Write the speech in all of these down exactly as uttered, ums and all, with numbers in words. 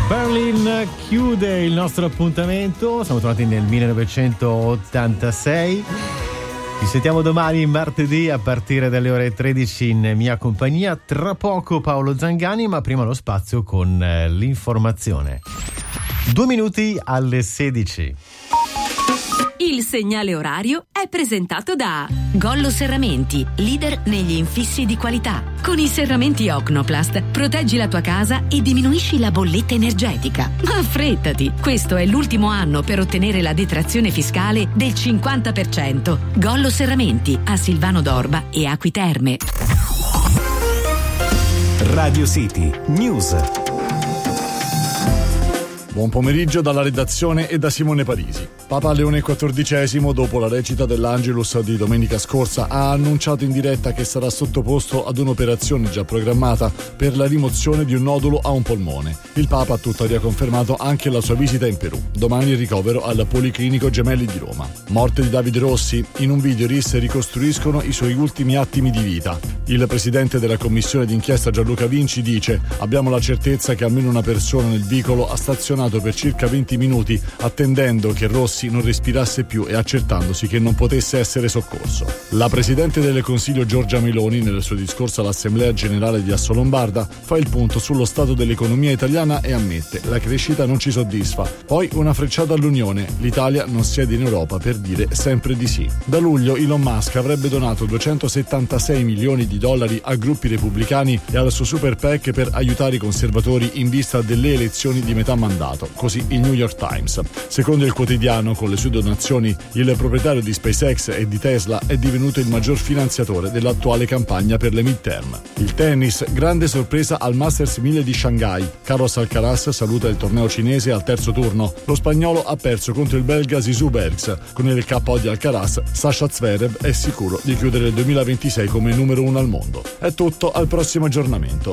Berlin chiude il nostro appuntamento, siamo tornati nel millenovecentottantasei. Ci sentiamo domani martedì a partire dalle ore tredici in mia compagnia. Tra poco Paolo Zangani, ma prima lo spazio con eh, l'informazione. Due minuti alle sedici. Il segnale orario è presentato da Gollo Serramenti, leader negli infissi di qualità. Con i serramenti Ocnoplast proteggi la tua casa e diminuisci la bolletta energetica. Ma affrettati, questo è l'ultimo anno per ottenere la detrazione fiscale del cinquanta per cento. Gollo Serramenti a Silvano d'Orba e Acqui Terme. Radio City News. Buon pomeriggio dalla redazione e da Simone Parisi. Papa Leone quattordicesimo, dopo la recita dell'Angelus di domenica scorsa, ha annunciato in diretta che sarà sottoposto ad un'operazione già programmata per la rimozione di un nodulo a un polmone. Il Papa ha tuttavia confermato anche la sua visita in Perù. Domani il ricovero al Policlinico Gemelli di Roma. Morte di Davide Rossi. In un video i R I S ricostruiscono i suoi ultimi attimi di vita. Il presidente della commissione d'inchiesta Gianluca Vinci dice: abbiamo la certezza che almeno una persona nel vicolo ha stazionato per circa venti minuti attendendo che Rossi non respirasse più e accertandosi che non potesse essere soccorso. La presidente del Consiglio Giorgia Meloni, nel suo discorso all'Assemblea Generale di Assolombarda, fa il punto sullo stato dell'economia italiana e ammette: la crescita non ci soddisfa. Poi una frecciata all'Unione: l'Italia non siede in Europa per dire sempre di sì. Da luglio Elon Musk avrebbe donato duecentosettantasei milioni di dollari a gruppi repubblicani e al suo super PAC per aiutare i conservatori in vista delle elezioni di metà mandato, così il New York Times. Secondo il quotidiano, con le sue donazioni, il proprietario di SpaceX e di Tesla è divenuto il maggior finanziatore dell'attuale campagna per le midterm. Il tennis, grande sorpresa al Masters mille di Shanghai. Carlos Alcaraz saluta il torneo cinese al terzo turno. Lo spagnolo ha perso contro il belga Zizou Bergs. Con il K O di Alcaraz, Sasha Zverev è sicuro di chiudere il duemilaventisei come numero uno al mondo. È tutto, al prossimo aggiornamento.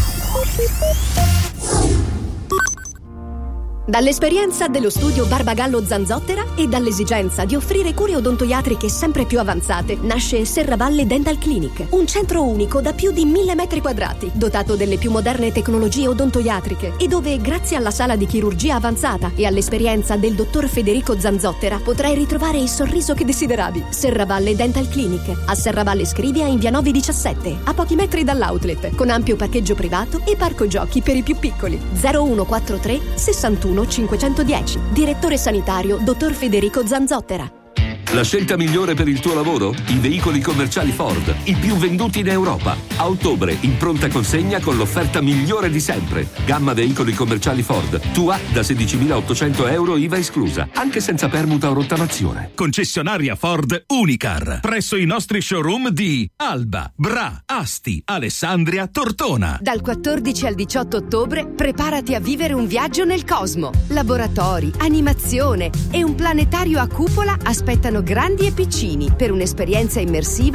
Dall'esperienza dello studio Barbagallo Zanzottera e dall'esigenza di offrire cure odontoiatriche sempre più avanzate, nasce Serravalle Dental Clinic, un centro unico da più di mille metri quadrati, dotato delle più moderne tecnologie odontoiatriche e dove, grazie alla sala di chirurgia avanzata e all'esperienza del dottor Federico Zanzottera, potrai ritrovare il sorriso che desideravi. Serravalle Dental Clinic, a Serravalle Scrivia in via nove diciassette, a pochi metri dall'outlet, con ampio parcheggio privato e parco giochi per i più piccoli. zero uno quattro tre sessantuno cinquecentodieci. Direttore sanitario dottor Federico Zanzottera. La scelta migliore per il tuo lavoro? I veicoli commerciali Ford, i più venduti in Europa. A ottobre, in pronta consegna con l'offerta migliore di sempre. Gamma veicoli commerciali Ford. Tua da sedicimilaottocento euro I V A esclusa, anche senza permuta o rottamazione. Concessionaria Ford Unicar, presso i nostri showroom di Alba, Bra, Asti, Alessandria, Tortona. Dal quattordici al diciotto ottobre preparati a vivere un viaggio nel cosmo. Laboratori, animazione e un planetario a cupola aspettano grandi e piccini per un'esperienza immersiva